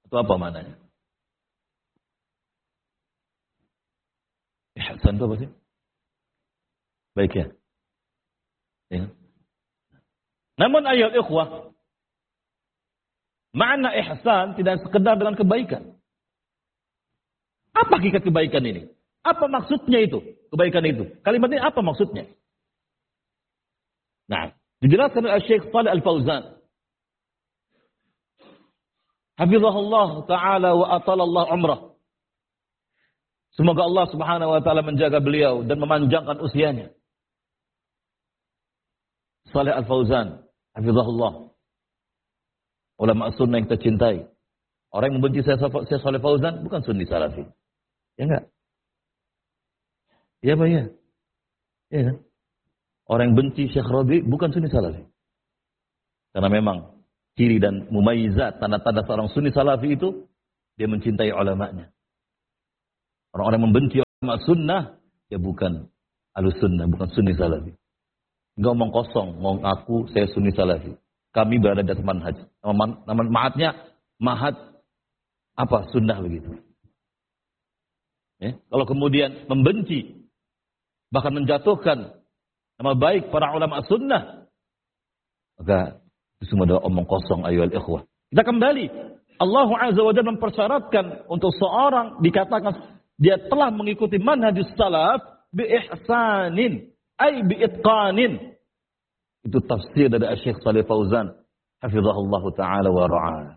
Itu apa maknanya? Ihsan itu apa sih? Baik ya. Ya. Namun ayat ikhwah, makna ihsan tidak sekedar dengan kebaikan. Apa hakikat kebaikan ini? Apa maksudnya itu? Kebaikan itu. Kalimat ini apa maksudnya? Nah, dijelaskan oleh Syekh Shalih Al-Fauzan. Hafizahullah ta'ala wa atalallah umrah. Semoga Allah subhanahu wa ta'ala menjaga beliau dan memanjangkan usianya. Shalih Al-Fauzan. Hafizahullah. Ulama sunnah yang kita cintai. Orang yang membenci saya Shalih Fauzan bukan sunni salafi. Ya enggak? Ya Pak ya. Ya kan? Orang yang benci Syekh Rabi bukan sunni salafi. Karena memang ciri dan mumayyizat, tanda-tanda seorang sunni salafi itu dia mencintai ulamanya. Orang-orang yang membenci ulama sunnah ya bukan ahlus sunnah, bukan sunni salafi. Enggak omong kosong, ngomong aku saya sunni salafi. Kami berada di atas manhaj. Nama mahatnya mahat apa sunnah begitu. Ya. Kalau kemudian membenci, bahkan menjatuhkan nama baik para ulama sunnah, maka itu semua adalah omong kosong ayyuhal ikhwah. Kita kembali. Allah Azza wa Jalla mempersyaratkan untuk seorang dikatakan dia telah mengikuti manhajus salaf bi ihsanin ay bi itqanin. Itu tafsir dari Syekh Shalih Fauzan hafizahullah taala wa ra'ah.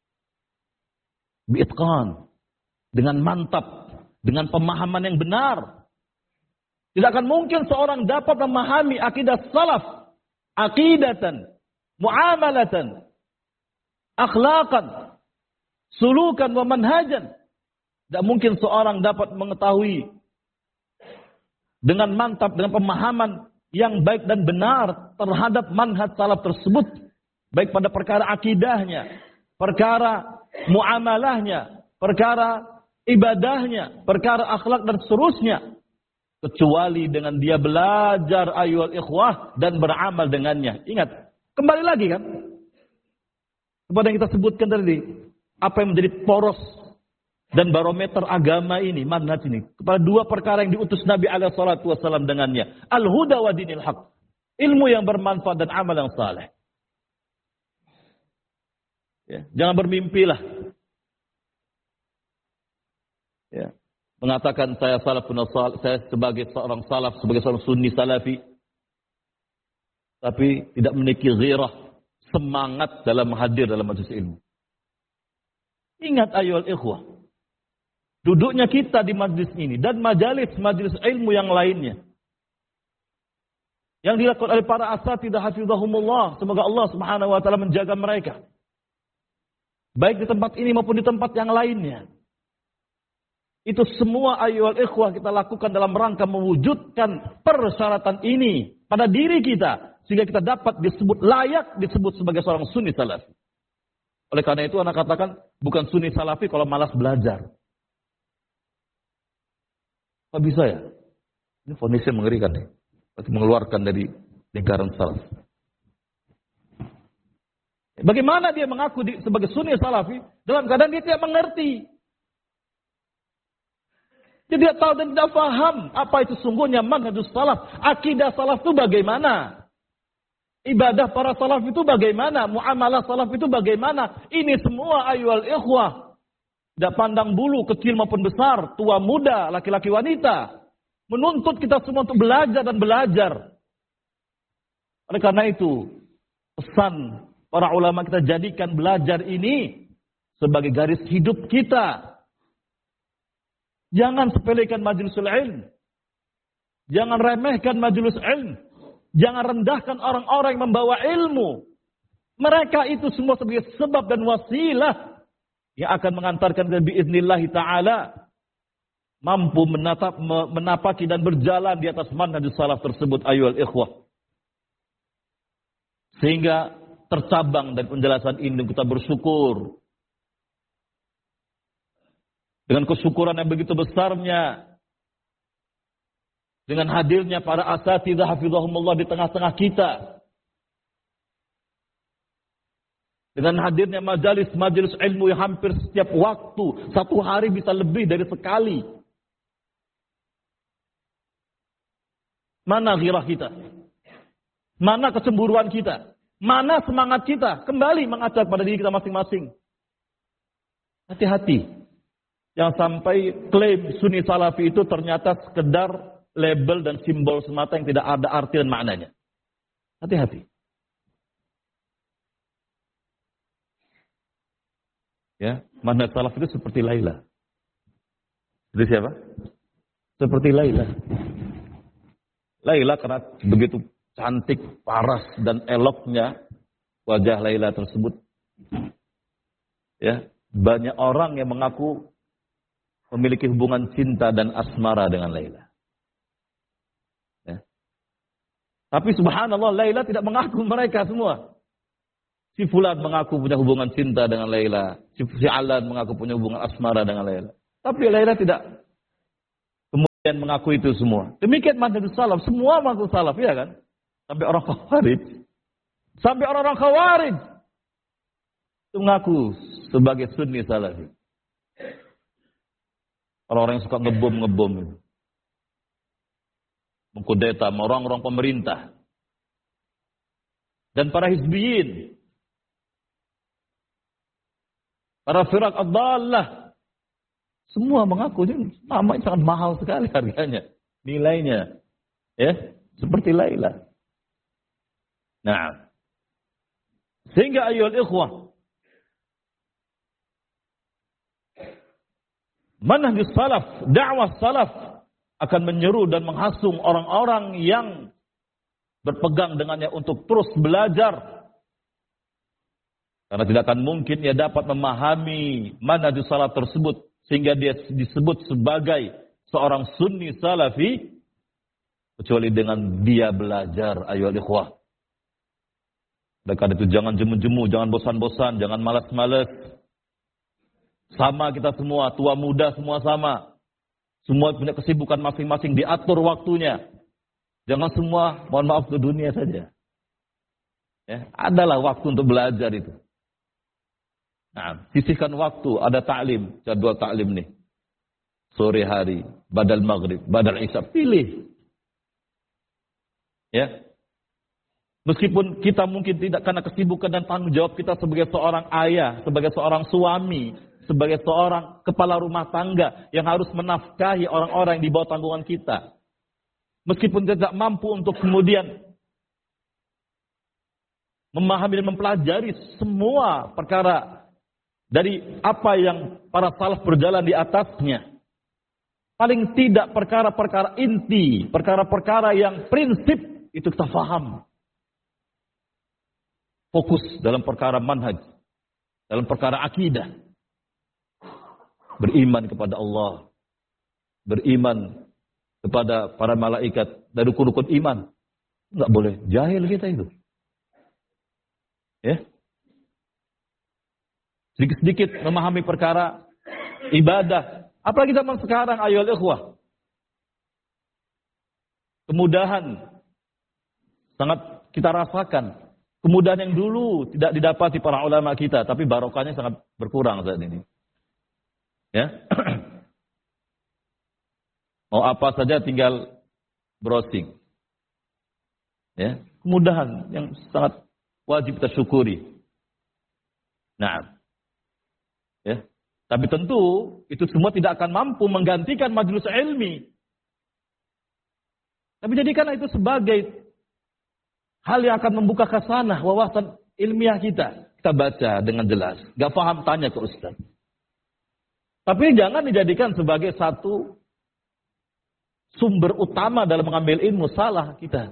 Bi itqan, dengan mantap, dengan pemahaman yang benar. Tidak akan mungkin seorang dapat memahami akidah salaf, aqidatan, muamalatan, akhlaqan, sulukan wa manhajan. Tidak mungkin seorang dapat mengetahui dengan mantap, dengan pemahaman yang baik dan benar terhadap manhaj salaf tersebut. Baik pada perkara akidahnya, perkara muamalahnya, perkara ibadahnya, perkara akhlak dan seterusnya. Kecuali dengan dia belajar ayyuhal ikhwah dan beramal dengannya. Ingat, kembali lagi kan kepada yang kita sebutkan tadi, apa yang menjadi poros dan barometer agama ini, manhaj ini, kepada dua perkara yang diutus Nabi alaihi salatu wasallam dengannya, al-huda wa dinil haq, ilmu yang bermanfaat dan amal yang saleh. Ya, jangan bermimpilah. Ya. Mengatakan saya salafun salih, saya sebagai seorang salaf, sebagai seorang sunni salafi, tapi tidak memiliki ghirah, semangat dalam hadir dalam majelis ilmu. Ingat ayyuhal ikhwah, duduknya kita di majelis ini dan majelis ilmu yang lainnya yang dilakukan oleh para asatidzah hafizahumullah, semoga Allah Subhanahu wa taala menjaga mereka. Baik di tempat ini maupun di tempat yang lainnya. Itu semua ayyuhal ikhwah kita lakukan dalam rangka mewujudkan persyaratan ini pada diri kita. Sehingga kita dapat disebut layak disebut sebagai seorang sunni salafi. Oleh karena itu anak katakan bukan sunni salafi kalau malas belajar. Kok bisa ya? Ini fonisnya mengerikan nih. Berarti mengeluarkan dari lingkaran salaf. Bagaimana dia mengaku sebagai sunni salafi dalam keadaan dia tidak mengerti. Dia tidak tahu dan tidak paham apa itu sungguhnya manhajus salaf. Akidah salaf itu bagaimana? Ibadah para salaf itu bagaimana? Muamalah salaf itu bagaimana? Ini semua ayyuhal ikhwah. Tidak pandang bulu, kecil maupun besar, tua muda, laki-laki wanita. Menuntut kita semua untuk belajar dan belajar. Oleh karena itu, pesan para ulama kita jadikan belajar ini sebagai garis hidup kita. Jangan sepelekan majlisul ilm. Jangan remehkan majlis ilm. Jangan rendahkan orang-orang yang membawa ilmu. Mereka itu semua sebagai sebab dan wasilah yang akan mengantarkan kita biiznillahi ta'ala mampu menapaki dan berjalan di atas manhajus salaf tersebut ayyuhal ikhwah. Sehingga tercabang dari penjelasan ini kita bersyukur. Dengan kesyukuran yang begitu besarnya. Dengan hadirnya para asatidzah hafizahumullah di tengah-tengah kita. Dengan hadirnya majalis-majalis ilmu yang hampir setiap waktu, satu hari bisa lebih dari sekali. Mana ghirah kita? Mana kecemburuan kita? Mana semangat kita? Kembali mengajak pada diri kita masing-masing. Hati-hati. Yang sampai klaim Sunni Salafi itu ternyata sekedar label dan simbol semata yang tidak ada arti dan maknanya. Hati-hati. Ya, manhaj salaf itu seperti Laila. Seperti siapa? Seperti Laila. Laila karena begitu cantik, paras dan eloknya wajah Laila tersebut. Ya, banyak orang yang mengaku memiliki hubungan cinta dan asmara dengan Laila. Ya. Tapi subhanallah Laila tidak mengaku mereka semua. Si Fulan mengaku punya hubungan cinta dengan Laila. Si Alan mengaku punya hubungan asmara dengan Laila. Tapi Laila tidak kemudian mengaku itu semua. Demikian manhaj salaf. Semua mengaku salaf, ya kan? Sampai orang Khawarij. Sampai orang-orang Khawarij itu mengaku sebagai Sunni Salafi. Orang-orang yang suka ngebom itu. Mengkudeta orang-orang pemerintah. Dan para hizbiyin. Para firak ad-dallah. Semua mengaku namanya sangat mahal sekali harganya. Nilainya. Ya, seperti Laila. Nah. Sehingga ayyuhal ikhwah. Manhaj salaf, dakwah salaf akan menyeru dan menghasung orang-orang yang berpegang dengannya untuk terus belajar. Karena tidak akan mungkin ia dapat memahami manhaj salaf tersebut sehingga dia disebut sebagai seorang Sunni Salafi kecuali dengan dia belajar, ayo ikhwah. Oleh karena itu jangan jemu-jemu, jangan bosan-bosan, jangan malas-malas. Sama kita semua, tua muda semua sama. Semua punya kesibukan masing-masing, diatur waktunya. Jangan semua, mohon maaf, ke dunia saja. Ya, adalah waktu untuk belajar itu. Nah, sisihkan waktu, ada ta'lim, jadwal ta'lim nih. Sore hari, badal maghrib, badal isya, pilih. Ya. Meskipun kita mungkin tidak karena kesibukan dan tanggung jawab kita sebagai seorang ayah, sebagai seorang suami, sebagai seorang kepala rumah tangga yang harus menafkahi orang-orang yang di bawah tanggungan kita. Meskipun tidak mampu untuk kemudian memahami dan mempelajari semua perkara dari apa yang para salaf berjalan di atasnya. Paling tidak perkara-perkara inti, perkara-perkara yang prinsip itu kita faham. Fokus dalam perkara manhaj, dalam perkara akidah. Beriman kepada Allah, beriman kepada para malaikat, dari rukun-rukun iman. Enggak boleh jahil kita itu. Ya. Sedikit-sedikit memahami perkara ibadah. Apalagi zaman sekarang, ayo ikhwah. Kemudahan sangat kita rasakan. Kemudahan yang dulu tidak didapati para ulama kita, tapi barokahnya sangat berkurang saat ini. Ya. Mau apa saja tinggal browsing. Ya, kemudahan yang sangat wajib kita syukuri. Nah, ya. Tapi tentu itu semua tidak akan mampu menggantikan majelis ilmi. Tapi jadikanlah itu sebagai hal yang akan membuka khasanah wawasan ilmiah kita. Kita baca dengan jelas. Gak paham tanya ke ustaz. Tapi jangan dijadikan sebagai satu sumber utama dalam mengambil ilmu. Salah kita.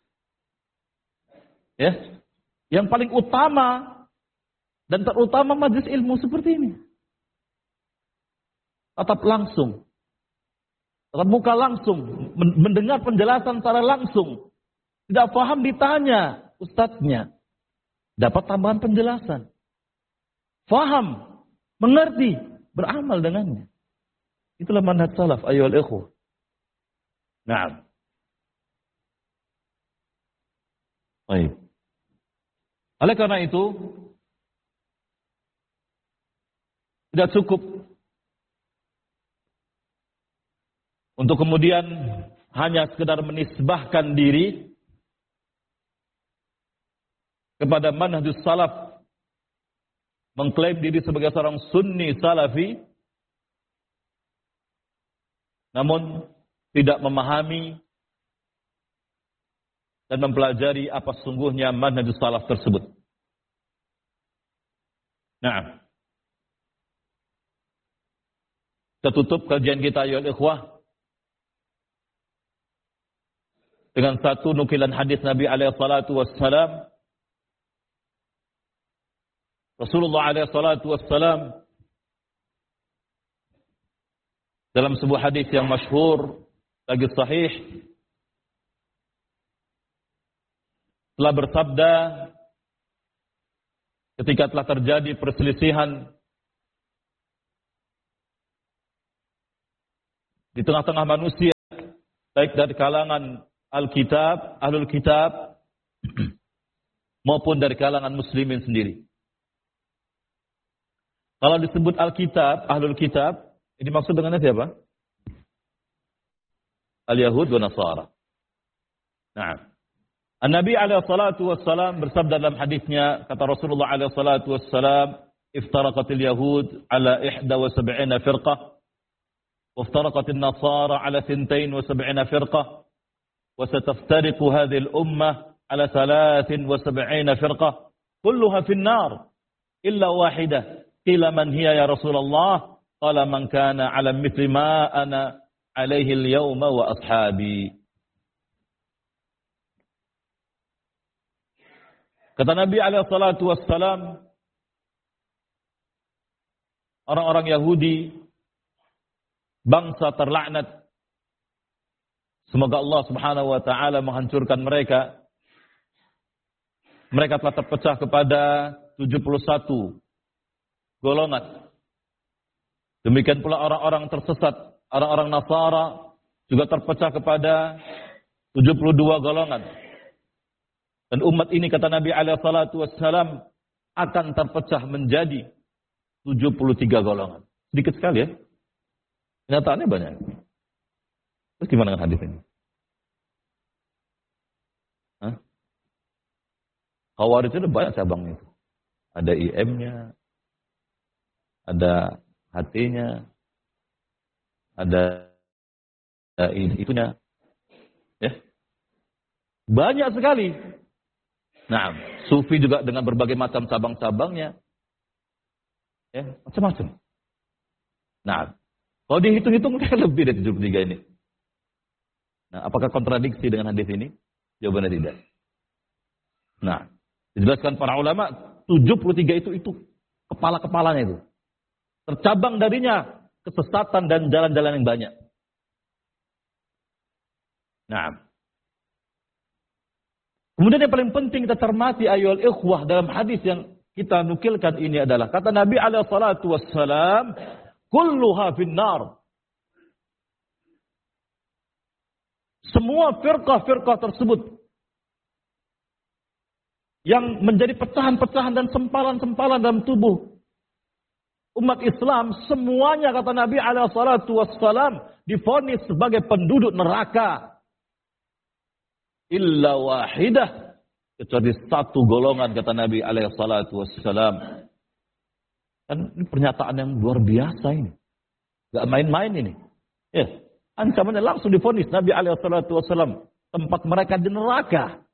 Ya. Yang paling utama dan terutama majelis ilmu seperti ini. Tatap langsung. Tatap muka langsung. Mendengar penjelasan secara langsung. Tidak paham ditanya ustadznya. Dapat tambahan penjelasan. Faham. Mengerti. Beramal dengannya. Itulah manhaj salaf. Ayyuhal ikhwah. Nah. Baik. Oleh karena itu, Tidak cukup untuk kemudian hanya sekedar menisbahkan diri kepada manhajus salaf, mengklaim diri sebagai seorang sunni salafi, namun tidak memahami dan mempelajari apa sesungguhnya manhajus salaf tersebut. Nah, kita tutup kajian kita ya ikhwah dengan satu nukilan hadis Nabi alaihi salatu wassalam. Rasulullah alaihi salatu wassalam dalam sebuah hadis yang masyhur lagi sahih telah bersabda ketika telah terjadi perselisihan di tengah-tengah manusia, baik dari kalangan Alkitab, Ahlul Kitab, maupun dari kalangan Muslimin sendiri. Kalau disebut Alkitab, Ahlul Kitab, ini maksud dengan siapa? Al-Yahud wa Nasara. Nah, An-Nabi alaihi salatu wassalam bersabda dalam hadisnya, kata Rasulullah alaihi salatu wassalam, iftaraqatil Yahud ala 71 firqah. وافترقت النصارى على 72 فرقة وستفترق هذه الأمة على 73 فرقة كلها في النار إلا واحدة قيل من هي يا رسول الله قال من كان على مثل ما أنا عليه اليوم وأصحابي. Kata Nabi alaihi salatu wassalam, orang-orang Yahudi, bangsa terlaknat, semoga Allah subhanahu wa ta'ala menghancurkan mereka. Mereka telah terpecah kepada 71 golongan. Demikian pula orang-orang tersesat, orang-orang Nasara juga terpecah kepada 72 golongan. Dan umat ini, kata Nabi alaihi salatu wassalam, akan terpecah menjadi 73 golongan. Sedikit sekali ya. Kenyataannya banyak. Terus gimana dengan hadis ini? Khawarij itu ada banyak cabangnya. Ada IM-nya, ada HT-nya, ada itunya. Ya. Banyak sekali. Nah, Sufi juga dengan berbagai macam cabang-cabangnya. Ya, macam-macam. Nah, kalau dihitung-hitung mungkin lebih dari 73 ini. Nah, apakah kontradiksi dengan hadis ini? Jawabannya tidak. Nah, dijelaskan para ulama, 73 itu kepala-kepalanya itu. Tercabang darinya kesesatan dan jalan-jalan yang banyak. Nah, kemudian yang paling penting kita cermati ayyuhal ikhwah dalam hadis yang kita nukilkan ini adalah kata Nabi alaihi salatu wassalam, kulluha finnar. Semua firqah-firqah tersebut yang menjadi pecahan-pecahan dan sempalan-sempalan dalam tubuh umat Islam, semuanya kata Nabi alaihi salatu wassalam divonis sebagai penduduk neraka. Illa wahidah, kecuali satu golongan kata Nabi alaihi salatu wassalam. Kan ini pernyataan yang luar biasa ini. Gak main-main ini. Ya, ancamannya langsung divonis Nabi alaihi salatu wassalam. Tempat mereka di neraka.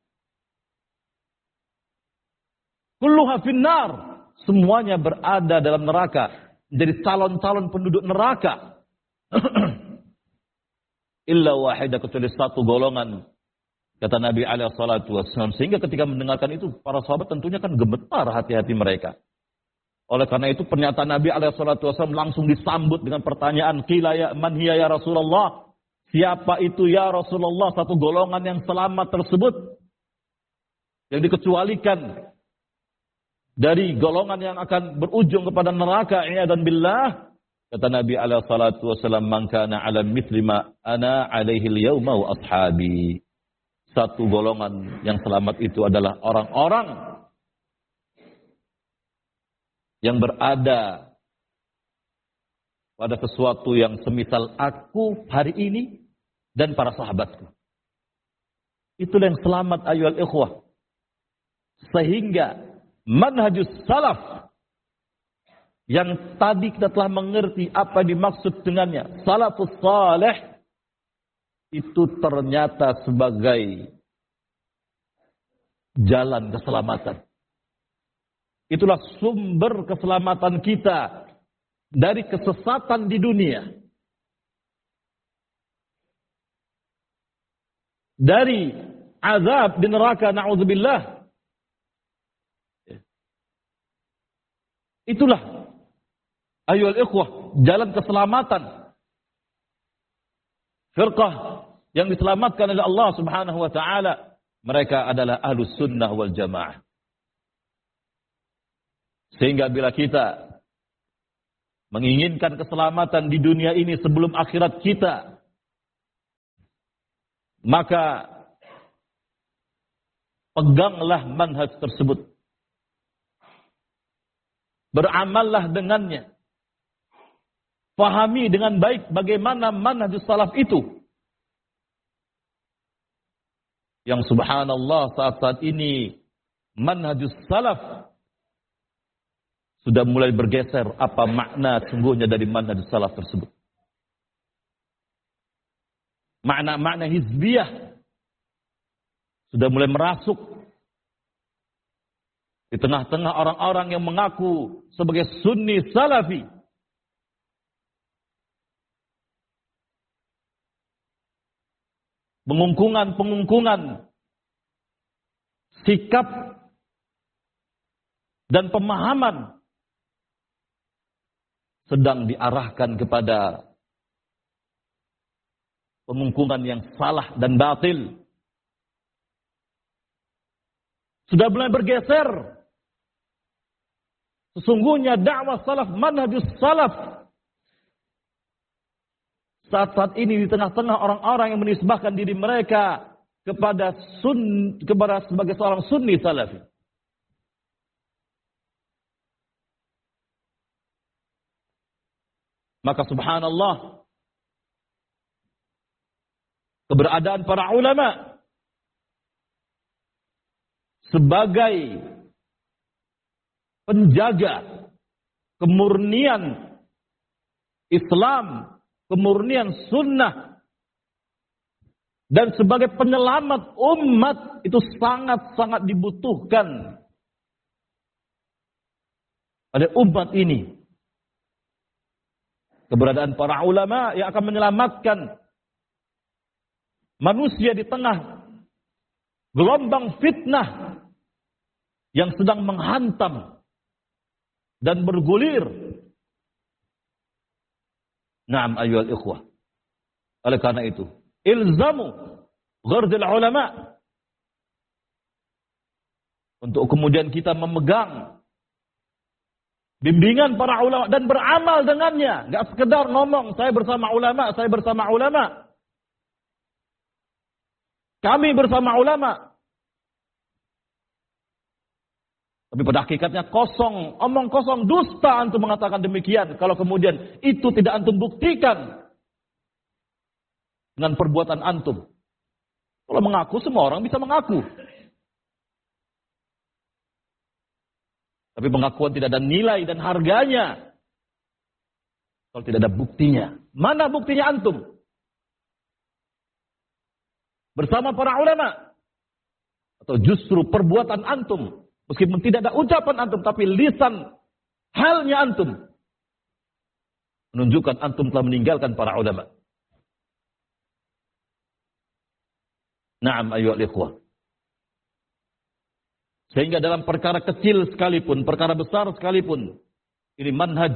Kulluha finnar. Semuanya berada dalam neraka. Menjadi calon-calon penduduk neraka. Illa wahidah, kecuali satu golongan. Kata Nabi alaihi salatu wassalam. Sehingga ketika mendengarkan itu, para sahabat tentunya kan gemetar hati-hati mereka. Oleh karena itu pernyataan Nabi alaihi salatu wassalam langsung disambut dengan pertanyaan, qila ya man hiya ya Rasulullah? Siapa itu ya Rasulullah? Satu golongan yang selamat tersebut yang dikecualikan dari golongan yang akan berujung kepada neraka, i'adan billah. Kata Nabi alaihi salatu wassalam, man kana ala mithli ma ana alaihi al-yawma wa ashabi. Satu golongan yang selamat itu adalah orang-orang yang berada pada sesuatu yang semisal aku hari ini dan para sahabatku. Itulah yang selamat ayyuhal ikhwah. Sehingga manhajus salaf yang tadi kita telah mengerti apa dimaksud dengannya, salafus salih, itu ternyata sebagai jalan keselamatan. Itulah sumber keselamatan kita dari kesesatan di dunia. Dari azab di neraka, na'udzubillah. Itulah ayyuhal ikhwah, jalan keselamatan. Firqah yang diselamatkan oleh Allah Subhanahu wa taala, mereka adalah ahlus sunnah wal jamaah. Sehingga bila kita menginginkan keselamatan di dunia ini sebelum akhirat kita, maka peganglah manhaj tersebut. Beramallah dengannya. Fahami dengan baik bagaimana manhajus salaf itu. Yang subhanallah saat-saat ini manhajus salaf sudah mulai bergeser apa makna sungguhnya dari manhajus salaf tersebut. Makna-makna hizbiyah sudah mulai merasuk di tengah-tengah orang-orang yang mengaku sebagai sunni salafi. Pengungkungan sikap dan pemahaman sedang diarahkan kepada pengungkungan yang salah dan batil. Sudah mulai bergeser. Sesungguhnya dakwah salaf, manhajus salaf, saat-saat ini di tengah-tengah orang-orang yang menisbahkan diri mereka kepada sebagai seorang sunni salafi. Maka subhanallah, keberadaan para ulama sebagai penjaga kemurnian Islam, kemurnian sunnah, dan sebagai penyelamat umat itu sangat-sangat dibutuhkan oleh umat ini. Keberadaan para ulama yang akan menyelamatkan manusia di tengah gelombang fitnah yang sedang menghantam dan bergulir. Naam ayyuhal ikhwah. Oleh karena itu, ilzamu ghardil ulama, untuk kemudian kita memegang bimbingan para ulama dan beramal dengannya. Gak sekedar ngomong, saya bersama ulama, saya bersama ulama, kami bersama ulama. Tapi pada hakikatnya kosong, omong kosong, dusta antum mengatakan demikian. Kalau kemudian itu tidak antum buktikan dengan perbuatan antum. Kalau mengaku, semua orang bisa mengaku. Tapi pengakuan tidak ada nilai dan harganya kalau tidak ada buktinya. Mana buktinya antum? Bersama para ulama? Atau justru perbuatan antum, meskipun tidak ada ucapan antum, tapi lisan halnya antum menunjukkan antum telah meninggalkan para ulama. Naam ayyuhal ikhwah. Sehingga dalam perkara kecil sekalipun, perkara besar sekalipun, ini manhaj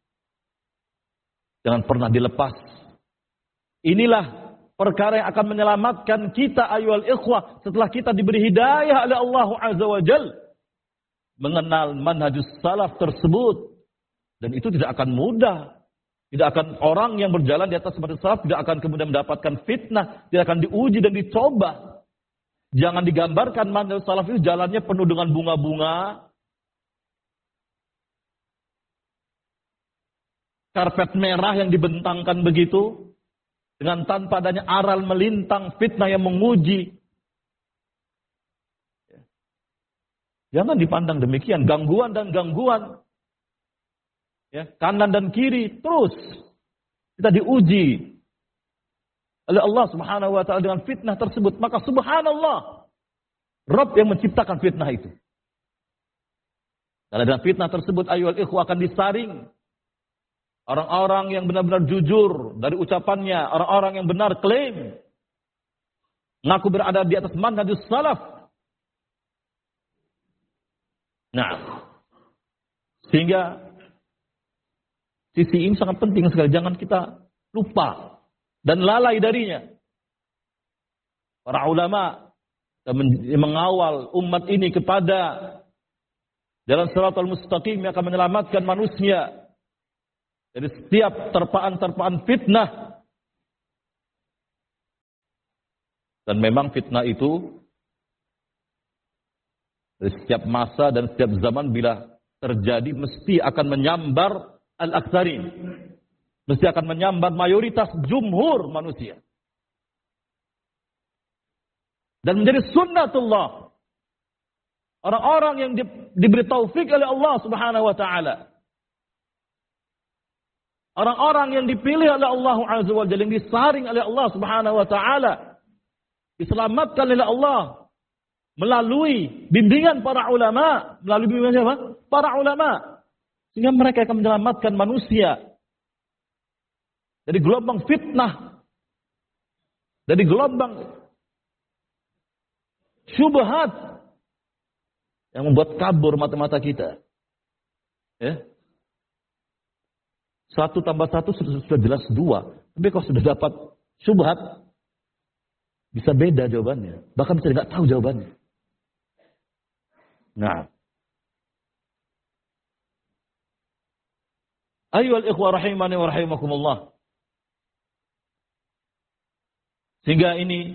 jangan pernah dilepas. Inilah perkara yang akan menyelamatkan kita ayyuhal ikhwah setelah kita diberi hidayah oleh Allah Azza wa Jalla mengenal manhajus salaf tersebut. Dan itu tidak akan mudah. Tidak akan orang yang berjalan di atas manhajus salaf tidak akan kemudian mendapatkan fitnah, tidak akan diuji dan dicoba. Jangan digambarkan manhajus salaf itu jalannya penuh dengan bunga-bunga. karpet merah yang dibentangkan begitu, dengan tanpa adanya aral melintang, fitnah yang menguji. Jangan dipandang demikian, gangguan dan gangguan. Ya, kanan dan kiri, terus kita diuji oleh Allah Subhanahu wa taala dengan fitnah tersebut. Maka subhanallah, Rabb yang menciptakan fitnah itu. Karena dengan fitnah tersebut ayyuhal ikhwah akan disaring orang-orang yang benar-benar jujur dari ucapannya, orang-orang yang benar klaim mengaku berada di atas manhajus salaf. Nah, sehingga sisi ini sangat penting sekali, jangan kita lupa dan lalai darinya. Para ulama yang mengawal umat ini kepada jalan shiratal mustaqim yang akan menyelamatkan manusia dari setiap terpaan-terpaan fitnah. Dan memang fitnah itu dari setiap masa dan setiap zaman bila terjadi mesti akan menyambar al-aktsarin. Mesti akan menyambar mayoritas jumhur manusia. Dan menjadi sunnatullah. Orang-orang yang diberi taufik oleh Allah Subhanahu wa taala. Orang-orang yang dipilih oleh Allah Azza wa Jalla, yang disaring oleh Allah Subhanahu wa taala, diselamatkan oleh Allah melalui bimbingan para ulama, melalui bimbingan siapa? Para ulama. Sehingga mereka akan menyelamatkan manusia dari gelombang fitnah, dari gelombang syubhat yang membuat kabur mata-mata kita. Ya. 1 tambah 1 sudah jelas 2. Tapi kalau sudah dapat syubhat, bisa beda jawabannya. Bahkan bisa tidak tahu jawabannya. Nah. Ayyuhal ikhwah rahimani wa rahimakumullah. Sehingga ini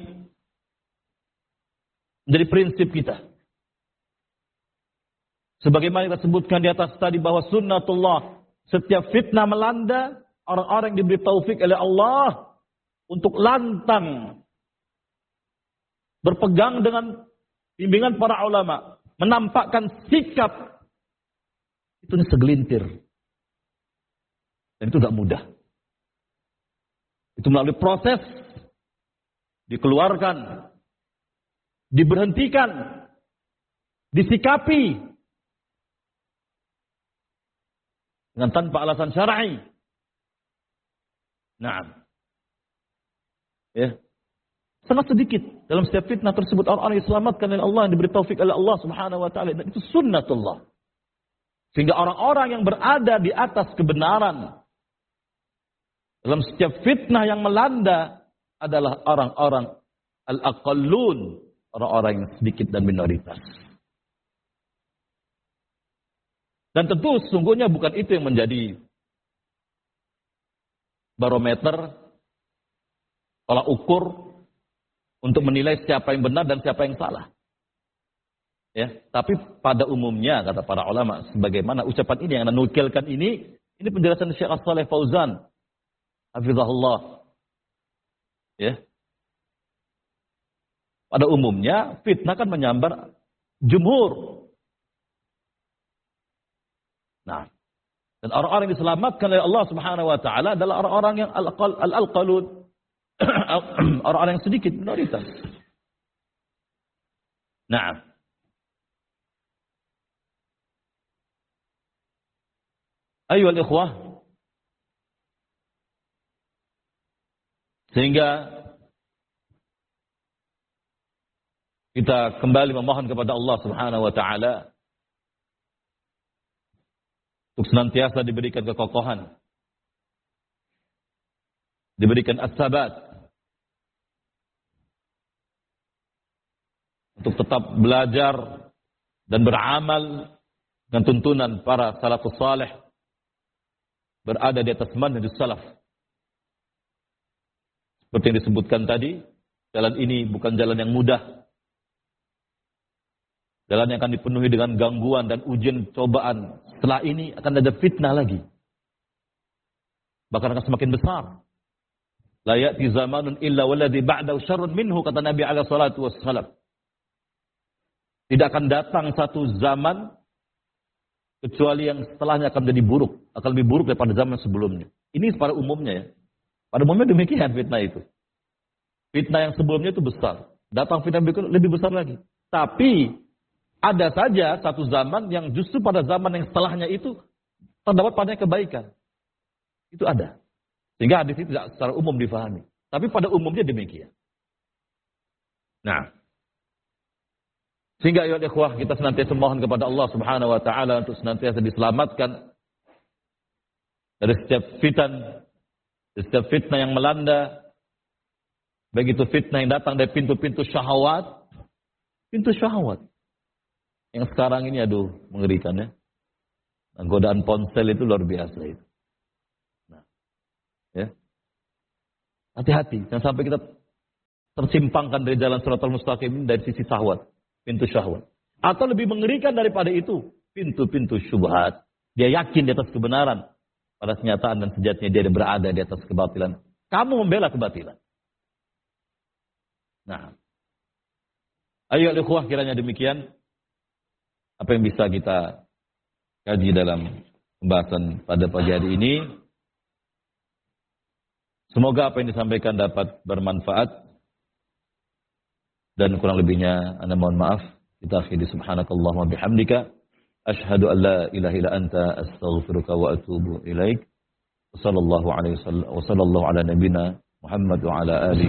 menjadi prinsip kita. Sebagaimana kita sebutkan di atas tadi bahwa sunnatullah, setiap fitnah melanda, orang-orang yang diberi taufik oleh Allah untuk lantang berpegang dengan bimbingan para ulama, menampakkan sikap itu segelintir. Dan itu gak mudah. Itu melalui proses dikeluarkan, diberhentikan, disikapi dengan tanpa alasan syar'i. Nah, ya, sangat sedikit dalam setiap fitnah tersebut orang-orang yang diselamatkan oleh Allah, yang diberi taufik oleh Allah Subhanahu wa taala. Dan itu sunnatullah. Sehingga orang-orang yang berada di atas kebenaran dalam setiap fitnah yang melanda adalah orang-orang al-aqallun, orang-orang yang sedikit dan minoritas. Dan tentu sesungguhnya bukan itu yang menjadi barometer, tolak ukur untuk menilai siapa yang benar dan siapa yang salah. Ya, tapi pada umumnya kata para ulama, sebagaimana ucapan ini yang anda nukilkan ini penjelasan Syekh Shalih Fauzan, hafizahullah. Ya. Pada umumnya fitnah kan menyambar jumhur. Nah, dan orang-orang yang diselamatkan oleh Allah Subhanahu wa taala adalah orang-orang yang al-qalun, orang-orang yang sedikit minoritas. Nah, ayyuhal ikhwah, sehingga kita kembali memohon kepada Allah Subhanahu wa taala untuk senantiasa diberikan kekokohan, diberikan as-sabat, untuk tetap belajar dan beramal dengan tuntunan para salafus salih, berada di atas manhajus salaf. Seperti yang disebutkan tadi, jalan ini bukan jalan yang mudah. Jalan yang akan dipenuhi dengan gangguan dan ujian cobaan. Setelah ini akan ada fitnah lagi. bahkan akan semakin besar. La ya'ti zamanun illa walladhi ba'dahu syarrun minhu, kata Nabi alaihi salatu wassalam. Tidak akan datang satu zaman kecuali yang setelahnya akan menjadi buruk, akan lebih buruk daripada zaman sebelumnya. Ini pada umumnya ya. Pada umumnya demikian fitnah itu. Fitnah yang sebelumnya itu besar. Datang fitnah lebih besar lagi. Tapi ada saja satu zaman yang justru pada zaman yang setelahnya itu terdapat padanya kebaikan. Itu ada. Sehingga hadis itu tidak secara umum difahami. Tapi pada umumnya demikian. Nah. Sehingga ayo ikhwah, kita senantiasa mohon kepada Allah Subhanahu wa taala untuk senantiasa diselamatkan dari setiap fitnah yang melanda. Baik itu fitnah yang datang dari pintu-pintu syahwat. Pintu syahwat. Yang sekarang ini aduh mengerikan ya. Godaan ponsel itu luar biasa itu. Nah, ya. Hati-hati, jangan sampai kita tersimpangkan dari jalan Shiratal Mustaqim dari sisi syahwat, pintu syahwat. Atau lebih mengerikan daripada itu, pintu-pintu syubhat. Dia yakin di atas kebenaran, pada kenyataan dan sejatinya dia berada di atas kebatilan. Kamu membela kebatilan. Nah, ayo ikhwah, kiranya demikian apa yang bisa kita kaji dalam pembahasan pada pagi hari ini. Semoga apa yang disampaikan dapat bermanfaat dan kurang lebihnya Anda mohon maaf. Kita akhiri subhanakallahumma bihamdika asyhadu an la ilaha illa anta astaghfiruka wa atubu ilaik. Wassallallahu alaihi wasallam wa sallallahu ala nabiyyina Muhammad wa ala alihi